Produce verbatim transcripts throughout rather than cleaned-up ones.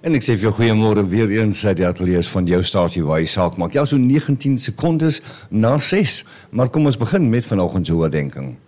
En ek sê vir jou goeiemôre weer eens uit die ateliers van jou stasie waar jy saak maak. Ja, so negentien sekondes na ses. Maar kom ons begin met vanoggend se oordeenking.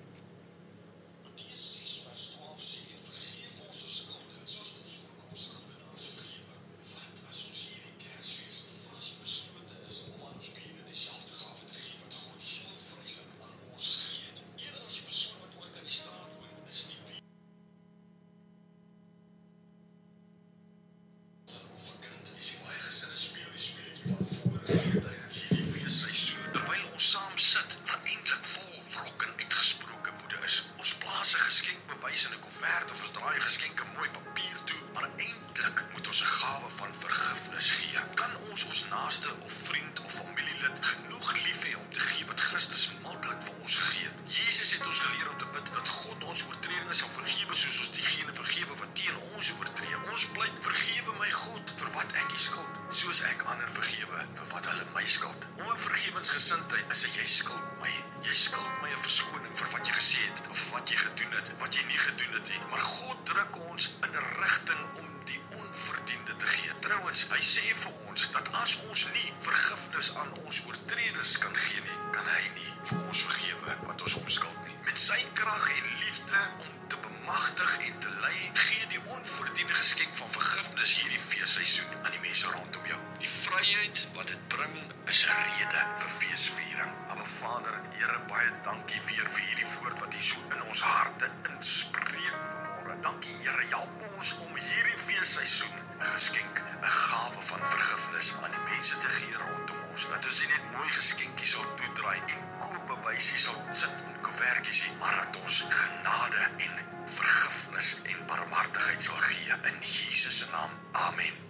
Onvergewensgesindheid is dat jy skuld my. Jy skuld my 'n verskoning vir wat jy gesê het of wat jy gedoen het, wat jy nie gedoen het nie. Maar God druk ons in 'n rigting om die onverdiende te gee. Trouwens, hy sê vir ons dat as ons nie vergifnis aan ons oortreders kan gee nie, kan hy nie vir ons vergewe wat ons hom skuld nie. Met sy krag en liefde om te bemagtig en te lei, gee die onverdiende geskenk van vergifnis hierdie feesseisoen aan die mense rondom jou. Die vryheid wat dit bring is 'n rede vir feesviering. Maar Vader, Here, baie dankie weer vir hierdie woord wat U so in ons harte inspreek vanmôre. Dankie Here, help ons om hierdie feesseisoen 'n geskenk, 'n gawe van vergifnis aan die mense te gee rondom ons. Dat ons nie net mooi geskenkies sal toedraai en koopbewysies sal sit in koevertjies nie, maar dat ons genade en vergifnis en barmhartigheid sal gee in Jesus se naam. Amen.